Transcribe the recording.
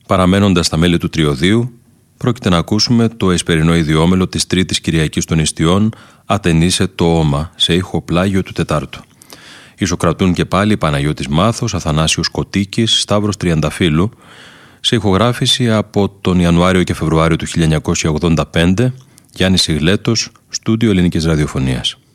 Παραμένοντας στα μέλη του τριωδίου, πρόκειται να ακούσουμε το εσπερινό ιδιόμελο της Τρίτης Κυριακής των Ιστιών «Ατενίσε το Όμα» σε ήχο πλάγιο του Τετάρτου. Ισοκρατούν και πάλι Παναγιώτης Μάθος, Αθανάσιος Κωτίκης, Σταύρος Τριανταφύλου, σε ηχογράφηση από τον Ιανουάριο και Φεβρουάριο του 1985, Γιάννης Ιγλέτος, Στούντιο Ελληνικής Ραδιοφωνίας.